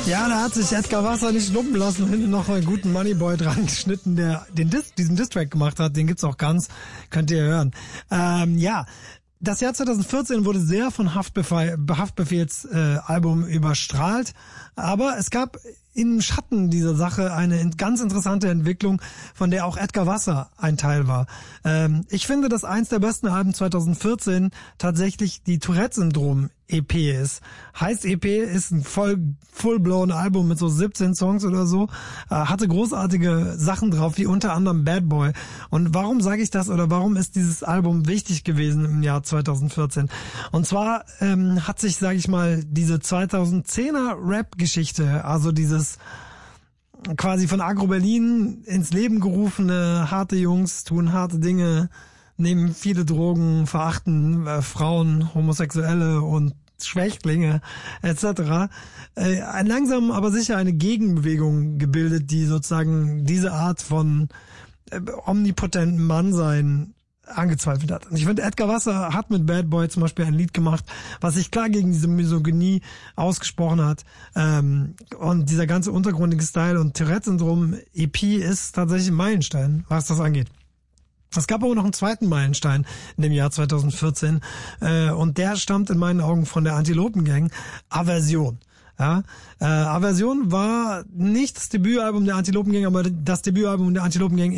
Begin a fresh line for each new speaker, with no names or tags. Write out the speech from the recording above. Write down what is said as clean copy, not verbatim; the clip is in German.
Ja, da hat sich Edgar Wasser nicht lumpen lassen und hinten noch einen guten Moneyboy dran geschnitten, der diesen Distrack gemacht hat. Den gibt's auch ganz, könnt ihr hören. Ja, das Jahr 2014 wurde sehr von Haftbefehls Album überstrahlt, aber es gab im Schatten dieser Sache eine ganz interessante Entwicklung, von der auch Edgar Wasser ein Teil war. Ich finde, dass eins der besten Alben 2014 tatsächlich die Tourette-Syndrom EP ist. Heißt EP, ist ein full-blown Album mit so 17 Songs oder so, hatte großartige Sachen drauf, wie unter anderem Bad Boy. Und warum sage ich das oder warum ist dieses Album wichtig gewesen im Jahr 2014? Und zwar hat sich, sage ich mal, diese 2010er Rap-Geschichte, also dieses quasi von Agro Berlin ins Leben gerufene, harte Jungs tun harte Dinge, nehmen viele Drogen, verachten Frauen, Homosexuelle und Schwächlinge etc. Langsam aber sicher eine Gegenbewegung gebildet, die sozusagen diese Art von omnipotenten Mannsein angezweifelt hat. Und ich finde, Edgar Wasser hat mit Bad Boy zum Beispiel ein Lied gemacht, was sich klar gegen diese Misogynie ausgesprochen hat. Und dieser ganze untergründige Style und Tourette-Syndrom EP ist tatsächlich ein Meilenstein, was das angeht. Es gab aber noch einen zweiten Meilenstein in dem Jahr 2014 und der stammt in meinen Augen von der Antilopen-Gang, Aversion. Ja, Aversion war nicht das Debütalbum der Antilopen-Gang, aber das Debütalbum der Antilopen-Gang